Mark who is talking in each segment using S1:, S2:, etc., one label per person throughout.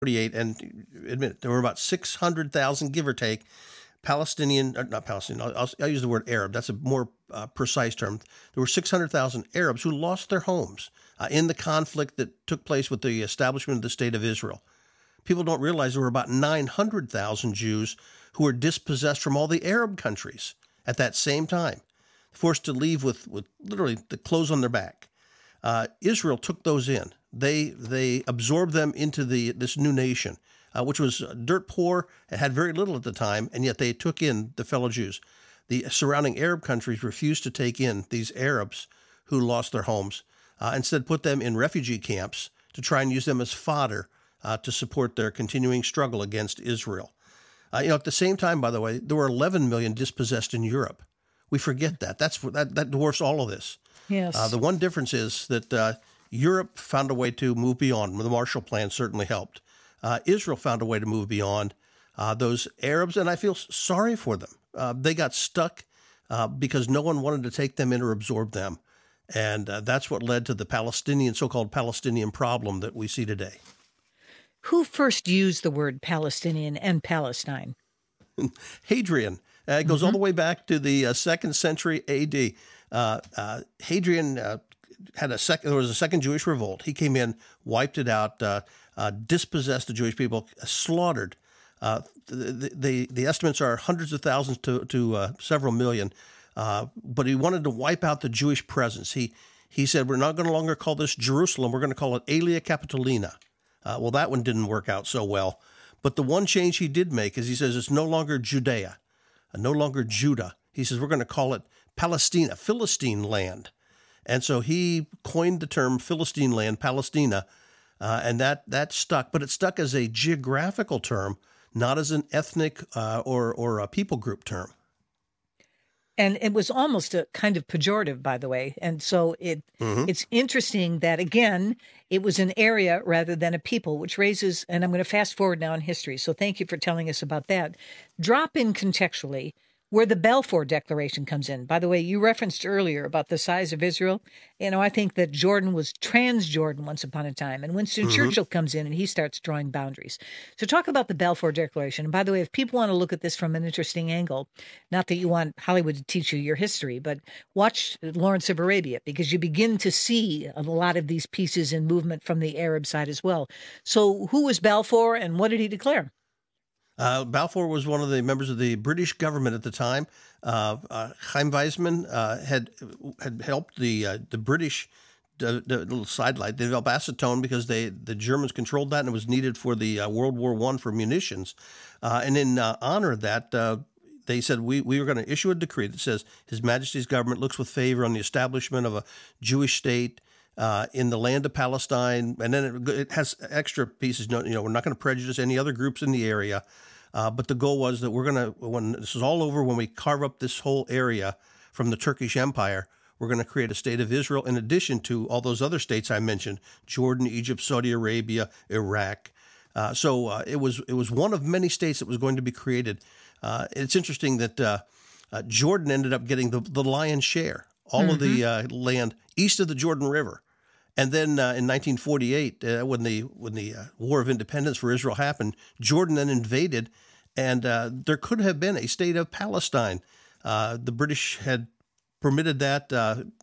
S1: 1948, and admit it, there were about 600,000, give or take, not Palestinian, I'll use the word Arab. That's a more precise term. There were 600,000 Arabs who lost their homes in the conflict that took place with the establishment of the State of Israel. People don't realize there were about 900,000 Jews who were dispossessed from all the Arab countries at that same time, forced to leave with literally the clothes on their back. Israel took those in. They absorbed them into this new nation, which was dirt poor and had very little at the time, and yet they took in the fellow Jews. The surrounding Arab countries refused to take in these Arabs who lost their homes, instead put them in refugee camps to try and use them as fodder to support their continuing struggle against Israel. At the same time, by the way, there were 11 million dispossessed in Europe. We forget that. That dwarfs all of this.
S2: Yes.
S1: The one difference is that Europe found a way to move beyond. The Marshall Plan certainly helped. Israel found a way to move beyond those Arabs, and I feel sorry for them. They got stuck because no one wanted to take them in or absorb them. And that's what led to the so-called Palestinian problem that we see today.
S2: Who first used the word Palestinian and Palestine?
S1: Hadrian. It goes all the way back to the 2nd century A.D. Hadrian there was a second Jewish revolt. He came in, wiped it out, dispossessed the Jewish people, slaughtered. The estimates are hundreds of thousands to several million. But he wanted to wipe out the Jewish presence. He said, we're not going to longer call this Jerusalem. We're going to call it Aelia Capitolina. Well, that one didn't work out so well. But the one change he did make is he says it's no longer Judea, no longer Judah. He says we're going to call it Palestina, Philistine land. And so he coined the term Philistine land, Palestina, and that stuck. But it stuck as a geographical term, not as an ethnic or a people group term.
S2: And it was almost a kind of pejorative, by the way. And so it's interesting that, again, it was an area rather than a people, which raises, and I'm going to fast forward now in history, so thank you for telling us about that. Drop in contextually where the Balfour Declaration comes in. By the way, you referenced earlier about the size of Israel. I think that Jordan was Transjordan once upon a time. And Winston Churchill comes in and he starts drawing boundaries. So talk about the Balfour Declaration. And by the way, if people want to look at this from an interesting angle, not that you want Hollywood to teach you your history, but watch Lawrence of Arabia, because you begin to see a lot of these pieces in movement from the Arab side as well. So who was Balfour and what did he declare?
S1: Balfour was one of the members of the British government at the time. Chaim Weizmann had helped the British, the little sidelight, they developed acetone because the Germans controlled that and it was needed for the World War I for munitions. And in honor of that, they said we were going to issue a decree that says His Majesty's government looks with favor on the establishment of a Jewish state in the land of Palestine. And then it has extra pieces. We're not going to prejudice any other groups in the area. But the goal was that when this is all over, when we carve up this whole area from the Turkish Empire, we're going to create a state of Israel in addition to all those other states I mentioned, Jordan, Egypt, Saudi Arabia, Iraq. So it was one of many states that was going to be created. It's interesting that Jordan ended up getting the lion's share, all of the land east of the Jordan River. And then in 1948, when the War of Independence for Israel happened, Jordan then invaded, and there could have been a state of Palestine. The British had permitted that,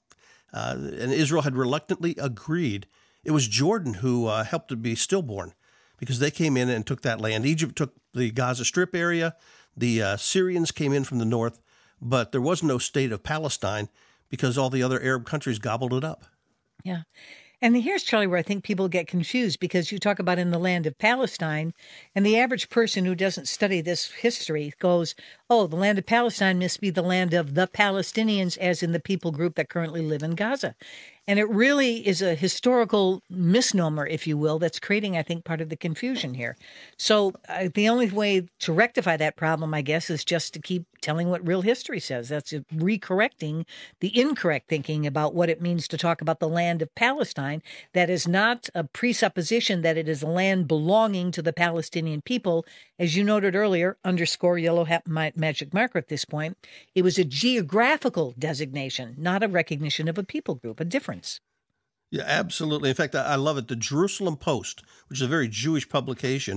S1: and Israel had reluctantly agreed. It was Jordan who helped to be stillborn, because they came in and took that land. Egypt took the Gaza Strip area. The Syrians came in from the north, but there was no state of Palestine because all the other Arab countries gobbled it up.
S2: Yeah. And here's, Charlie, where I think people get confused, because you talk about in the land of Palestine, and the average person who doesn't study this history goes, oh, the land of Palestine must be the land of the Palestinians, as in the people group that currently live in Gaza. And it really is a historical misnomer, if you will, that's creating, I think, part of the confusion here. So the only way to rectify that problem, I guess, is just to keep telling what real history says. That's recorrecting the incorrect thinking about what it means to talk about the land of Palestine. That is not a presupposition that it is a land belonging to the Palestinian people. As you noted earlier, underscore yellow magic marker at this point, it was a geographical designation, not a recognition of a people group, a difference.
S1: Yeah, absolutely. In fact, I love it. The Jerusalem Post, which is a very Jewish publication,